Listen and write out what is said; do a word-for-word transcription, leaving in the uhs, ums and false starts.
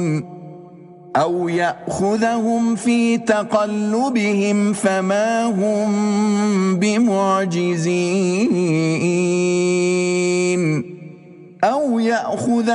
أو يأخذهم في تقلبهم فما هم بمعجزين أو يأخذ